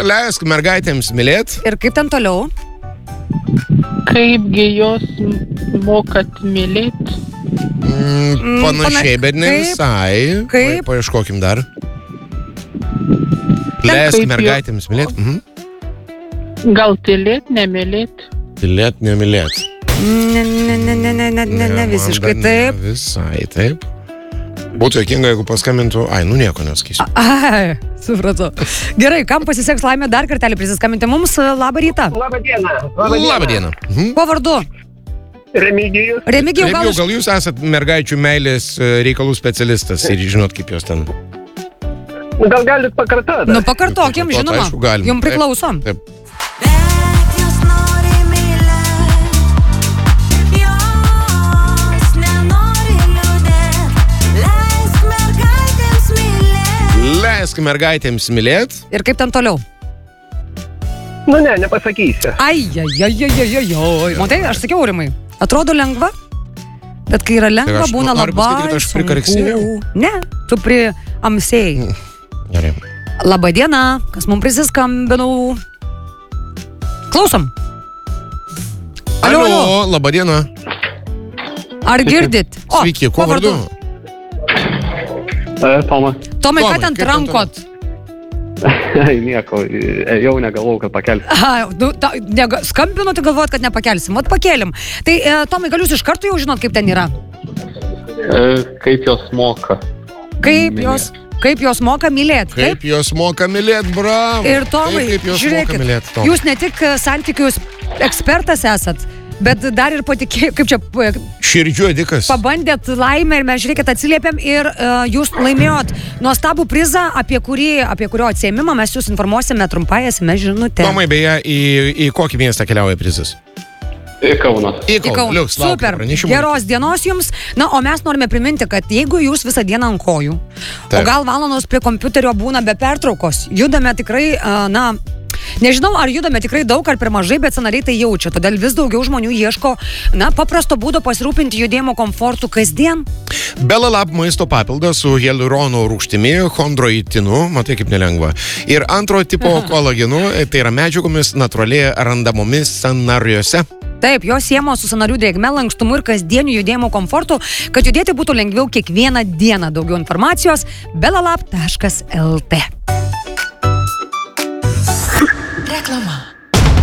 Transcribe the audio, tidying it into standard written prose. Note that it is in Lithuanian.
Leisk mergaitėms mylėt. Ir kaip ten toliau? Kaipgi jos mokat mylėt? Panašiai, bet ne visai. Kaip? Paieškokim dar. Leisk mergaitėms mylėt. Gal tylėt, nemylėt? Tylėt, nemylėt. Ne, visiškai taip. Ne visai taip. Būtų jokinga, jeigu paskambintų. Nieko nesakysiu. Supratau. Gerai, kam pasiseks laimė dar kartelį prisiskambinti mums? Labą rytą. Labą dieną. Labą dieną. Kuo vardu? Remigijus. Remigijau, gal jūs esat mergaičių meilės reikalų specialistas ir žinot, kaip jos ten... Gal galit pakartoti? Pakartokim, žinoma. Aišku, galim. Jums priklausom. Taip. Leisk mergaitėms mylėt. Ir kaip ten toliau? Nepasakysiu. Matai, aš sakiau, Aurimai, atrodo lengva, bet kai yra lengva, būna labai sunku. Ne, tu priamsėjai. Gerai. Labą dieną, kas mums prisiskambinau. Klausom. Alio, labą dieną. Ar girdit? Sveiki, kuo vardu? Tomai, ką ten trankot? Nieko, jau negalvau, kad pakelsim. Skambinu, tai galvojat, kad nepakelsim. Vat pakėlim. Tai, Tomai, gal jūs iš karto jau žinot, kaip ten yra? Kaip jos moka. Kaip jos moka mylėt. Kaip jos moka mylėt, bravo. Ir Tomai, žiūrėkit, jūs ne tik santykių ekspertas esat, bet dar ir patikėjau, kaip čia... Širdžių edikas. Pabandėt laimę ir mes, žiūrėkit, atsiliepėm ir jūs laimėjot nuostabų prizą, apie kurio atsiėmimą mes jūs informuosime trumpai SMS žinutę. Tomai, beje, į kokį miestą keliauja prizas? Į Kauną. Liuks, super, geros dienos jums. Na, o mes norime priminti, kad jeigu jūs visą dieną ant kojų, o gal valandos prie kompiuterio būna be pertraukos, judame tikrai, nežinau, ar judame tikrai daug ar per mažai, bet sąnariai tai jaučia. Todėl vis daugiau žmonių ieško, paprasto būdo pasirūpinti judėjimo komfortu kasdien. Belalab maisto papildas su hialurono rūgštimi, chondroitinu, matai kaip nelengva, ir antro tipo kolagenu, tai yra medžiagomis natūraliai randamomis sąnariuose. Taip, jos siemos su sąnarių drėgme, lankstumu ir kasdieniu judėjimo komfortu, kad judėti būtų lengviau kiekvieną dieną. Daugiau informacijos belalab.lt. Reklama.